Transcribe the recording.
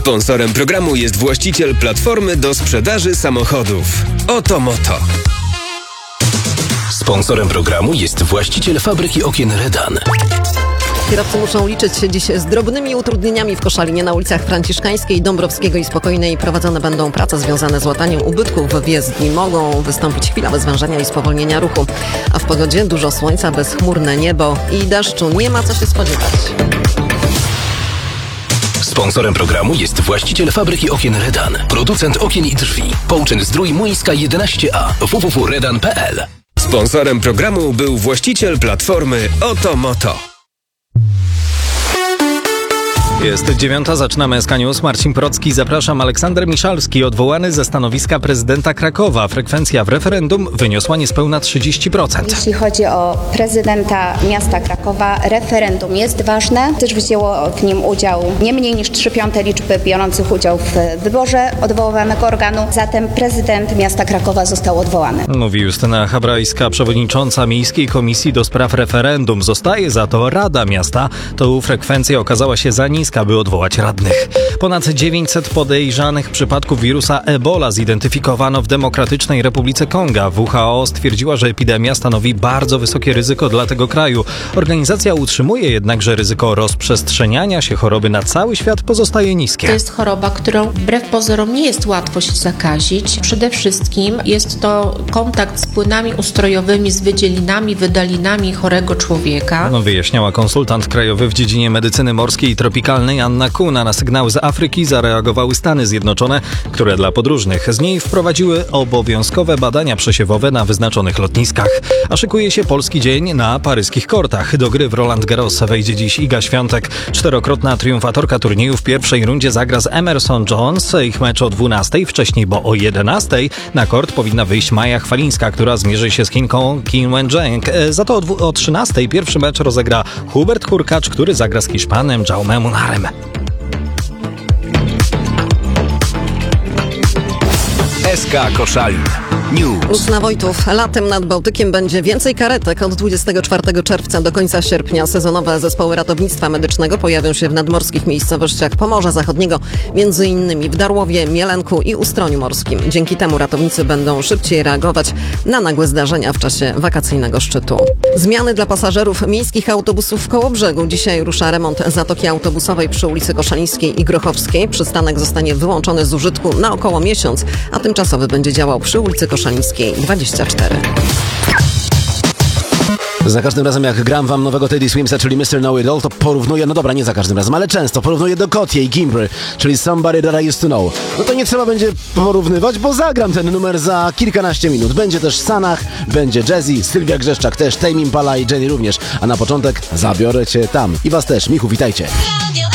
Sponsorem programu jest właściciel platformy do sprzedaży samochodów Otomoto. Sponsorem programu jest właściciel fabryki okien Redan. Kierowcy muszą liczyć się dziś z drobnymi utrudnieniami w Koszalinie. Na ulicach Franciszkańskiej, Dąbrowskiego i Spokojnej prowadzone będą prace związane z łataniem ubytków w jezdni. Mogą wystąpić chwilowe zwężenia i spowolnienia ruchu. A w pogodzie dużo słońca, bezchmurne niebo i deszczu. Nie ma co się spodziewać. Sponsorem programu jest właściciel fabryki okien Redan. Producent okien i drzwi. Połczyn-Zdrój Młyńska 11A. www.redan.pl. Sponsorem programu był właściciel platformy Otomoto. Jest 9:00, zaczynamy SK News. Marcin Procki, zapraszam. Aleksander Miszalski, odwołany ze stanowiska prezydenta Krakowa. Frekwencja w referendum wyniosła niespełna 30%. Jeśli chodzi o prezydenta miasta Krakowa, referendum jest ważne, gdyż wzięło w nim udział nie mniej niż 3/5 liczby biorących udział w wyborze odwoływanego organu. Zatem prezydent miasta Krakowa został odwołany. Mówi Justyna Habrajska, przewodnicząca Miejskiej Komisji do Spraw Referendum. Zostaje za to Rada Miasta. Tu frekwencja okazała się za niska, by odwołać radnych. Ponad 900 podejrzanych przypadków wirusa Ebola zidentyfikowano w Demokratycznej Republice Konga. WHO stwierdziła, że epidemia stanowi bardzo wysokie ryzyko dla tego kraju. Organizacja utrzymuje jednak, że ryzyko rozprzestrzeniania się choroby na cały świat pozostaje niskie. To jest choroba, którą wbrew pozorom nie jest łatwo się zakazić. Przede wszystkim jest to kontakt z płynami ustrojowymi, z wydzielinami, wydalinami chorego człowieka. Wyjaśniała konsultant krajowy w dziedzinie medycyny morskiej i tropikalnej Anna Kuna. Na sygnały z Afryki zareagowały Stany Zjednoczone, które dla podróżnych z niej wprowadziły obowiązkowe badania przesiewowe na wyznaczonych lotniskach. A szykuje się polski dzień na paryskich kortach. Do gry w Roland Garros wejdzie dziś Iga Świątek. 4-krotna triumfatorka turnieju w pierwszej rundzie zagra z Emerson Jones. Ich mecz o 12:00, wcześniej, bo o 11:00 na kort powinna wyjść Maja Chwalińska, która zmierzy się z Chinką Qin Wenzheng. Za to o 13:00 pierwszy mecz rozegra Hubert Hurkacz, który zagra z Hiszpanem Jaume Munarem. SK Koszalin News. Ustna Wojtów. Latem nad Bałtykiem będzie więcej karetek. Od 24 czerwca do końca sierpnia sezonowe zespoły ratownictwa medycznego pojawią się w nadmorskich miejscowościach Pomorza Zachodniego, między innymi w Darłowie, Mielenku i Ustroniu Morskim. Dzięki temu ratownicy będą szybciej reagować na nagłe zdarzenia w czasie wakacyjnego szczytu. Zmiany dla pasażerów miejskich autobusów w Kołobrzegu. Dzisiaj rusza remont zatoki autobusowej przy ulicy Koszalińskiej i Grochowskiej. Przystanek zostanie wyłączony z użytku na około miesiąc, a tymczasowy będzie działał przy ulicy Koszalińskiej 24. Za każdym razem jak gram wam nowego Teddy Swimsa, czyli Mr. Know It All, to porównuję, no dobra, nie za każdym razem, ale często porównuję do Kotie i Gimbry, czyli Somebody That I Used To Know. No to nie trzeba będzie porównywać, bo zagram ten numer za kilkanaście minut. Będzie też Sanach, będzie Jazzy, Sylwia Grzeszczak też, Tame Impala i Jenny również. A na początek zabiorę cię tam. I was też. Michu, witajcie.